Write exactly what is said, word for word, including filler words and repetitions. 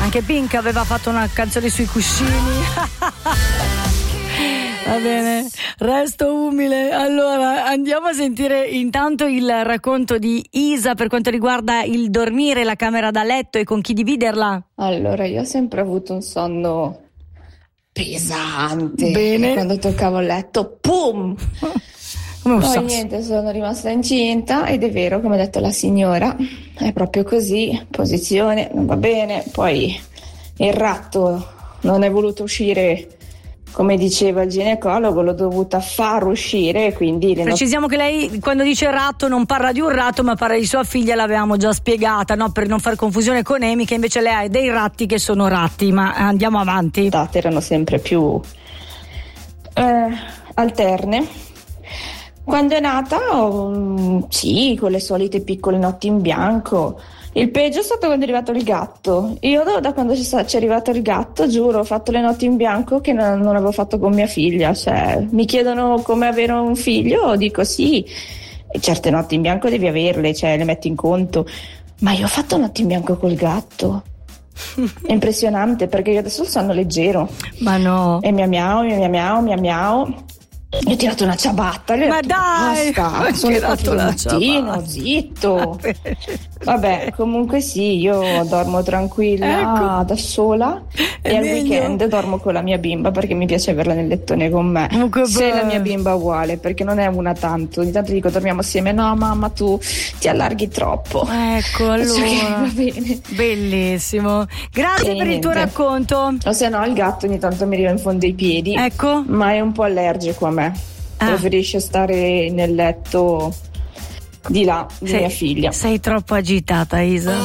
Anche Pink aveva fatto una canzone sui cuscini. Va bene, resto umile. Allora andiamo a sentire intanto il racconto di Isa per quanto riguarda il dormire, la camera da letto e con chi dividerla. Allora, io ho sempre avuto un sonno pesante. Bene. E quando toccavo il letto, pum! Come un Poi sasso. niente, sono rimasta incinta ed è vero, come ha detto la signora, è proprio così, posizione, non va bene. Poi il ratto non è voluto uscire, come diceva il ginecologo, l'ho dovuta far uscire, quindi le Precisiamo che lei quando dice ratto non parla di un ratto ma parla di sua figlia, l'avevamo già spiegata, no? Per non far confusione con Emi, che invece lei ha dei ratti che sono ratti. Ma andiamo avanti. nottate erano sempre più eh, alterne. Quando è nata, oh, sì, con le solite piccole notti in bianco. Il peggio è stato quando è arrivato il gatto. Io da, da quando c'è, c'è arrivato il gatto, giuro, ho fatto le notti in bianco che non, non avevo fatto con mia figlia. Cioè, mi chiedono come avere un figlio, dico sì. E certe notti in bianco devi averle, cioè le metti in conto. Ma io ho fatto notti in bianco col gatto. È impressionante, perché io adesso sono leggero. Ma no. E mia miau, mia miau, mia miau. Io ho tirato una ciabatta, le ho Ma detto, dai, basta, hai sono le tirato quattro del la mattino, ciabatta. zitto. Vabbè, comunque sì, io dormo tranquilla Ecco. da sola È e al meglio. weekend dormo con la mia bimba perché mi piace averla nel lettone con me. Oh, che Se bello. la mia bimba vuole, perché non è una tanto, ogni tanto dico dormiamo assieme, no mamma tu ti allarghi troppo. Ecco, Faccio che allora. va bene. Bellissimo. Grazie E per il tuo niente. racconto. O se no il gatto ogni tanto mi arriva in fondo ai piedi. Ecco. Ma è un po' allergico a me. Ah. Preferisce stare nel letto di là di Sei- mia figlia. Sei troppo agitata, Isa.